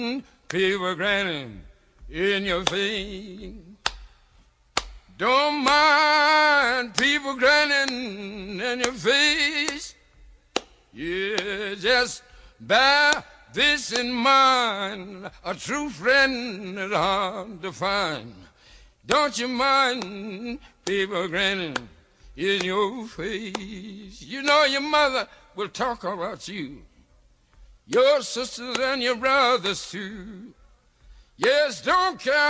People grinning in your face. Don't mind people grinning in your face. Yeah, just bear this in mind. A true friend is hard to find. Don't you mind people grinning in your face? You know your mother will talk about you, your sisters and your brothers too. Yes, don't care